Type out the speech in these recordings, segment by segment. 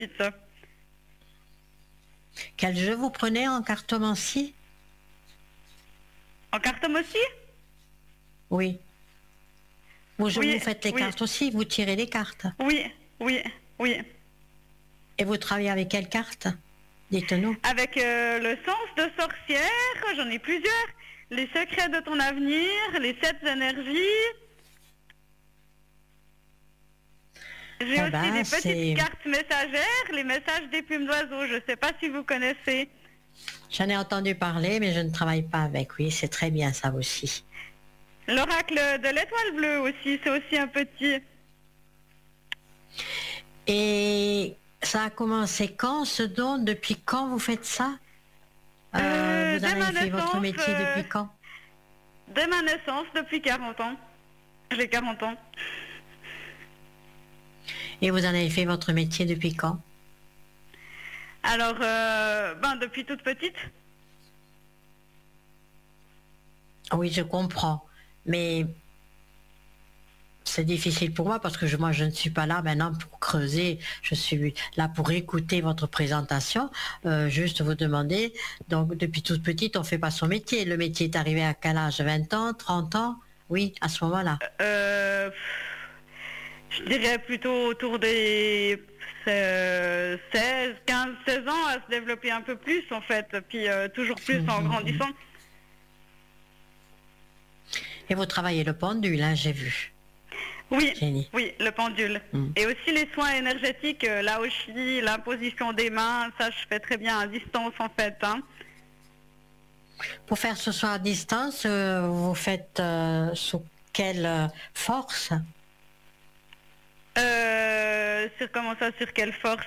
Quel jeu vous prenez en cartomancie? En cartomancie? Oui. Vous Oui, faites les oui. cartes aussi, vous tirez les cartes. Oui, oui, oui. Et vous travaillez avec quelles cartes? Dites-nous. Avec le sens de sorcière, j'en ai plusieurs. Les secrets de ton avenir, les 7 énergies. J'ai aussi des petites cartes messagères, les messages des plumes d'oiseaux. Je ne sais pas si vous connaissez. J'en ai entendu parler, mais je ne travaille pas avec. Oui, c'est très bien ça aussi. L'oracle de l'étoile bleue aussi, c'est aussi un petit. Et ça a commencé quand, ce don? Depuis quand vous faites ça? Vous avez fait votre métier depuis quand? Dès ma naissance, depuis 40 ans. J'ai 40 ans. Et vous en avez fait votre métier depuis quand? Alors, depuis toute petite. Oui, je comprends. Mais c'est difficile pour moi parce que moi, je ne suis pas là maintenant pour creuser. Je suis là pour écouter votre présentation. Juste vous demander, donc depuis toute petite, on ne fait pas son métier. Le métier est arrivé à quel âge? 20 ans, 30 ans? Oui, à ce moment-là. Je dirais plutôt autour des 16, 15, 16 ans à se développer un peu plus en fait, puis toujours plus en grandissant. Et vous travaillez le pendule, hein, j'ai vu. Oui, oui, le pendule. Et aussi les soins énergétiques, l'aoshi, l'imposition des mains, ça je fais très bien à distance en fait. Hein. Pour faire ce soin à distance, vous faites sous quelle force? Comment ça, sur quelle force?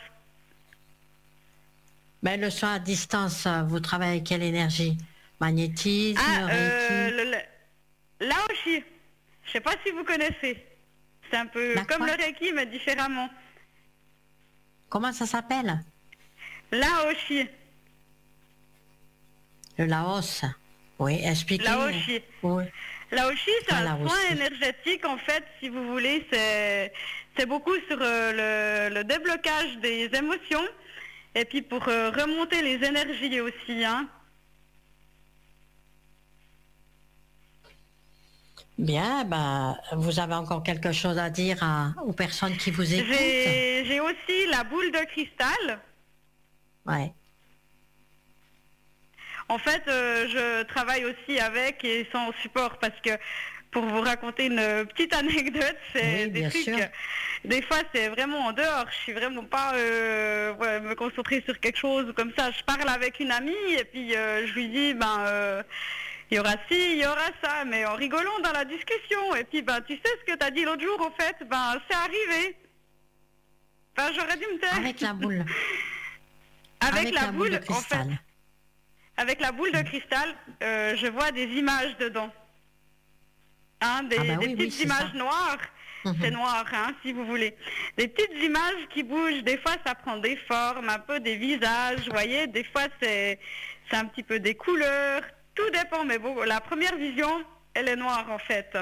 Ben, le soin à distance, vous travaillez avec quelle énergie? Magnétisme, Reiki? L'aoshi, je sais pas si vous connaissez. C'est un peu comme le Reiki, mais différemment. Comment ça s'appelle? L'aoshi. Le Laos. Oui, expliquez. L'aoshi. Oui. L'aoshi, c'est un soin énergétique, en fait, si vous voulez. C'est beaucoup sur le déblocage des émotions. Et puis pour remonter les énergies aussi, hein. Bien, vous avez encore quelque chose à dire aux personnes qui vous écoutent? J'ai aussi la boule de cristal. Ouais. En fait, je travaille aussi avec et sans support parce que, pour vous raconter une petite anecdote, c'est des trucs, des fois c'est vraiment en dehors, je suis vraiment pas me concentrer sur quelque chose comme ça. Je parle avec une amie et puis je lui dis, il y aura ci, il y aura ça, mais en rigolant dans la discussion. Et puis, tu sais ce que tu as dit l'autre jour, en fait, c'est arrivé. J'aurais dû me taire. Avec la boule. Avec la boule de cristal. En fait. Avec la boule de cristal, je vois des images dedans. Hein, des petites images noires. C'est noir, hein, si vous voulez. Des petites images qui bougent. Des fois, ça prend des formes, un peu des visages, vous voyez. Des fois, c'est un petit peu des couleurs. Tout dépend, mais bon, la première vision, elle est noire en fait.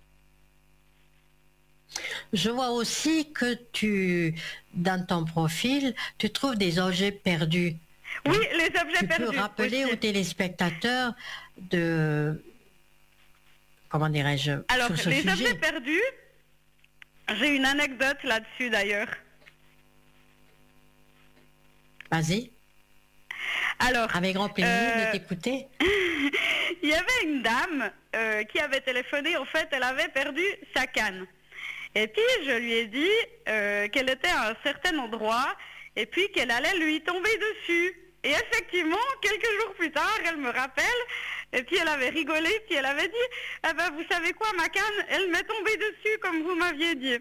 Je vois aussi que dans ton profil, tu trouves des objets perdus. Oui, les objets perdus. Tu peux rappeler aux téléspectateurs comment dirais-je? Alors, les objets perdus, j'ai une anecdote là-dessus d'ailleurs. Vas-y. Alors, avec grand plaisir de t'écouter. Il y avait une dame qui avait téléphoné, en fait, elle avait perdu sa canne. Et puis, je lui ai dit qu'elle était à un certain endroit et puis qu'elle allait lui tomber dessus. Et effectivement, quelques jours plus tard, elle me rappelle, et puis elle avait rigolé, puis elle avait dit, vous savez quoi, ma canne, elle m'est tombée dessus, comme vous m'aviez dit.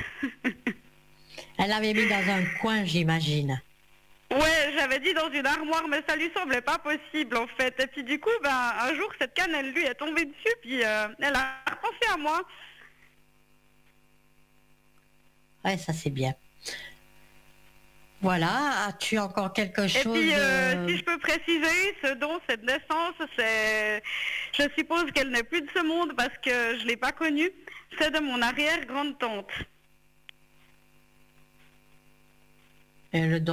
Elle l'avait mis dans un coin, j'imagine. Ouais, j'avais dit dans une armoire, mais ça lui semblait pas possible en fait. Et puis du coup, un jour, cette canne, elle lui est tombée dessus, puis elle a repensé à moi. Ouais, ça c'est bien. Voilà, as-tu encore quelque chose? Et puis, si je peux préciser, ce don, cette naissance, je suppose qu'elle n'est plus de ce monde parce que je l'ai pas connue. C'est de mon arrière-grande-tante. le don